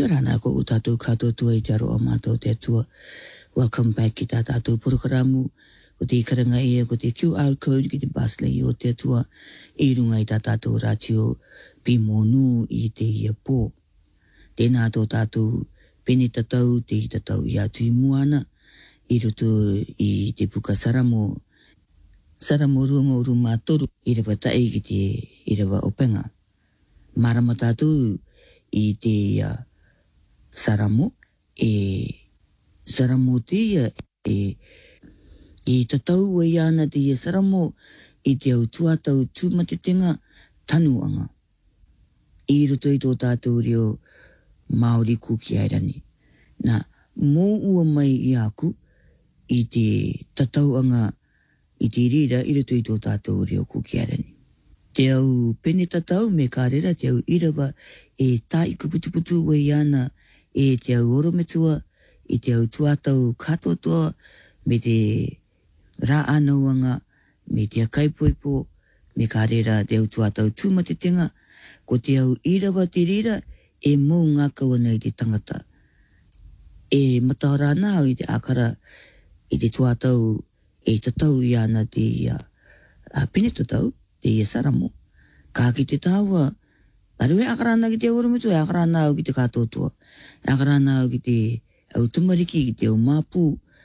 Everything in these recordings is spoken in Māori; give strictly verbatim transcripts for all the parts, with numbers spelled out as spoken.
Kiorana ko utatu kato tua i te aro o mātou te atua. Welcome back ki tā tātou porokaramu. Ko te ikaranga ia, ko te Q R code ki te Basley o te atua. I runga i tā tātou ratio pi monu i te ia pō. Tēnā tō tātou pene tatau te i tatau i atu i muana. I roto i te puka saramo. Saramo runga o runga toru. I rewa tai ki te i rewa openga. Marama tātou i te uh, saramo. E saramo te ia. E, e tatau e ana te ia saramo. I te au tuatau tūmatetenga tanuanga. I roto i tō tātou reo Māori kuki airani. Nā, mō ua mai i aku. I te tatauanga i te rira i roto i tō tātou reo kuki airani. Te au pene tatau me kārera, te au irawa e tā i kuputuputu wa i ana e te au orometua, i te au tuatau katotoa, me te rā anauanga, me te akaipoipo, me kārera te au tuatau tūmatetenga, ko te au irawa te rira e mō ngā kawana i te tangata. E matahara nā i te akara i te tuatau e tatau i ana te uh, uh, pene tatau, te ia saramo. Ka ki te tāua, aru e akarana ki te oromutu, e akarana au ki te katotoa. E akarana au ki te au tumariki, ki te au māpū.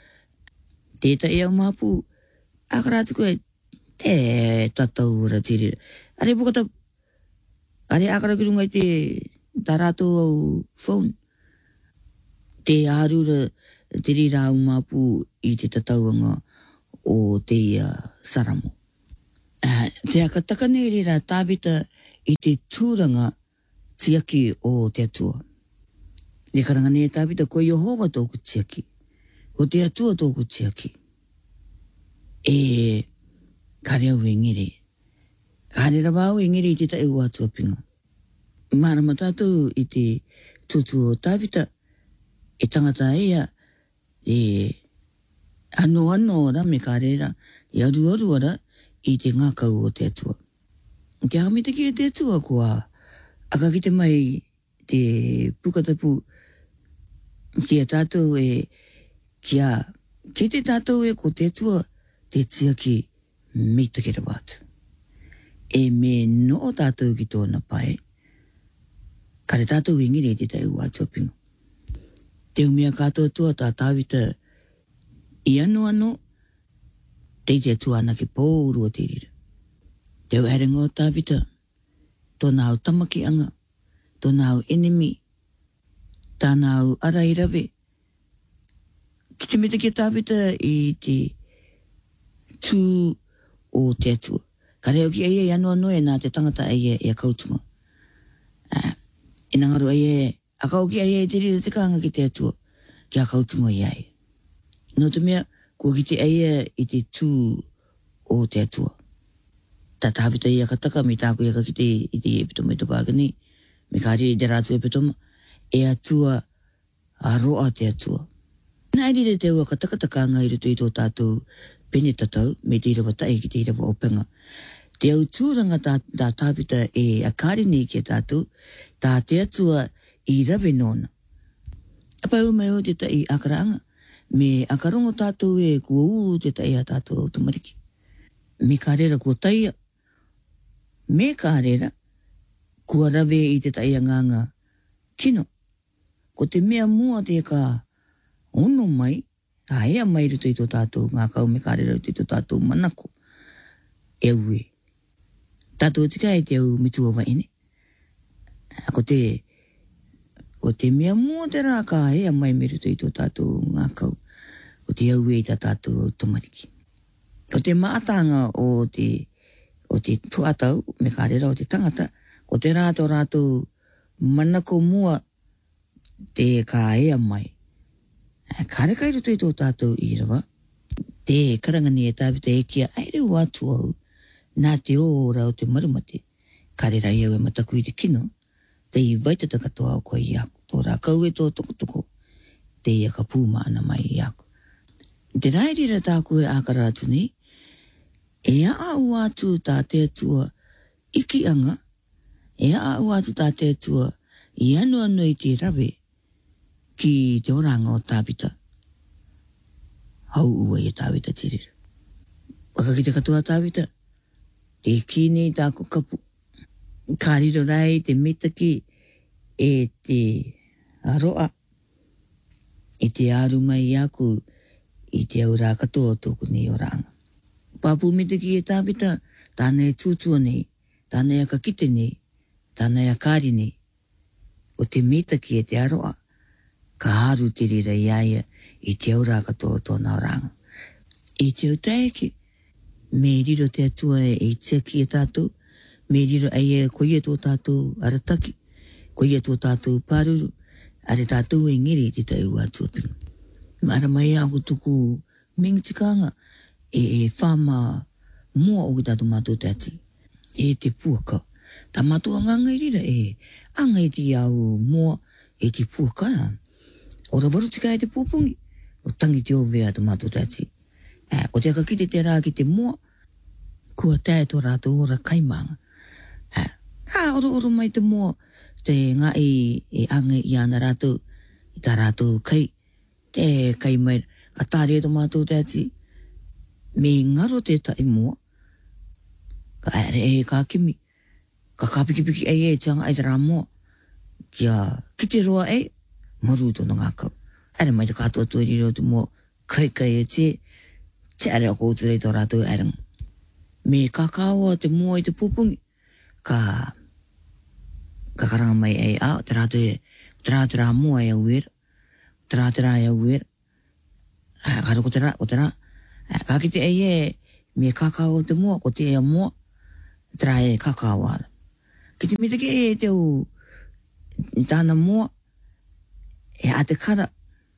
Tēta e au māpū, akaratuko e te tatau ora te rira. Are pukata, are akara ki runga i te tarato au phone. Te ārura, te rira au māpū i te tatauanga o te uh, saramo. Uh, te akatakane rira tāwita i te tūranga tiaki o te atua. Te karangane e tāwita ko Yehova tōku tiaki. Ko te atua tōku tiaki. E kare au e ngere. Kare rawau e ngere i te tai ua atua pinga. Marama tātou i te tutu o tāwita. E tangata ea e ano ano ora me kārera. E aru aru ora i te ngākau o te atua. Te akamita ki e te atua kua aka ki te mai te pukatapu ki a tātou e kia ki te tātou e ko te atua te tiaki mitakera wātu. E me no o tātou ki tōna pai kare tātou ingire i te tai wātua pinga. Te umea kātou tua tā tāwita i ano ano te te atua ana ki pōuru o te rira. Te au harenga o tāwita, tōna au tamakianga, tōna au enemy, tāna au arairawe. Ki te meta ki a tāwita i te tū o te atua. Ka reo ki aia i ano ano e nā te tangata aia e a kautunga. Uh, e nangaru aia, a kau ki aia e te rira te kāanga ki te atua, ki a kautunga i aia. No te mea, ko ki te aia i te tū o te atua. Tā tāwita i a kataka, me tāku i a ki te i te epitoma i te pākani, me kāre i te rātu epitoma, e atua a roa te atua. Nā rire te ua kataka takanga i ruto i tō tātou pene tatau, me te irawa tai ki te irawa openga. Te au tūranga tā, tā tāwita e a kārene ki a tātou, tā te atua i rawe nōna. Apa au mai o te tai akaraanga, me akarongo tātou e kua uu te tai a tātou automariki. Me kārera kua taia. Me kārera kua rawe i te tai a nganga kino. Ko te mea mua te ka ono mai, a ea mai rito i tō tātou ngā kau me kārera rito i tō tātou manako. E ue. Tātou tika e te au mitua waene. Ko te Ko te mea mua te rā ka ea mai me rito i tō tātou ngā kau. Ko te au e i tā tātou automariki. Ko te maatanga o te, o te tuatau, me kārera o te tangata, ko te rātou rātou manako mua te ka ea mai. Kāre kai rito i tō tātou i rawa. Te karangani e tāwita e kia aere o atu au, nā te o rau te marumate. Kārera i au e mataku i te kino. Te i vaitata katoa o koe i aku. Tō rā kau e tō toko toko. Te i aka pūma ana mai i aku. Te rairira tā koe ākara atu nei. E a au atu tā te atua iki anga. E a au atu tā te atua i anu anu i te rawe. ki te oranga o tāwita. Hau ua i tāwita tirira. Waka ki te katoa tāwita, te kine i tāko kapu. Ka riro rai te metaki e te aroa. E te aru mai aku i te aura katoa tōku nei oranga. Papu metaki e tāwita, tāna e tūtua nei, tāna e kakite nei, tāna e kāri nei. O te metaki e te aroa, ka haru te rira i aia i te aura katoa tōna oranga. E te utaeki, me riro te atua e i tiaki e tātou, me riro ai e koia tō tātou arataki, koia tō tātou pāruru, are tātou e ngeri te tau atuapinga. Mara mai ako tuku mingitikanga e e whama mua o ki tātou mātou te ati. E te puaka. Tā mātou anganga i rira e anga i te au mua e te puaka. Ora warutika e te pōpungi, o tangi te ovea tā mātou te ati. Eh, ko te kakite te rā ki te mua, kua tae tō rātou ora kaimanga. Eh, ah, oro oro mai te mua, te ngā i e anga i ana rātou, i tā rātou kai, te kai mai, ka tāre tō mātou te ati, me ngaro te tai mua, ka ere e ka kimi, ka kapikipiki e e tanga ai te rā mua, kia ki te roa e, maru tōna ngā kau. Ere mai te katoa tuari reo te mua, kai kai e te, te are o kouturei tō rātou erang. Me kakaoa te mua i te pupungi, ka, ka karanga mai e a, te rātou e, te rātou rā mua e a uera, te rātou rā e a uera, ka rako te rā, ko te rā, ka kite e e, me kakaoa te mua, ko te e a mua, te rā e kakaoa ara. Ki te mitake e te u, tāna mua, e a te kara,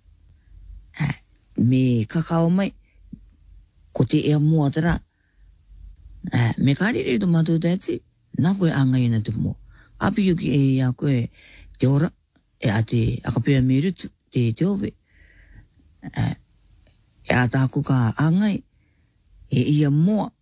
me kakao mai, ko te ea mua te rā. Eh, me kārere tō mātou te ati, nā koe anga ina te mua. Api yuki e a koe te ora, e a te akapea me rutu, te te ove. Eh, e a tāko ka angai, e ia mua,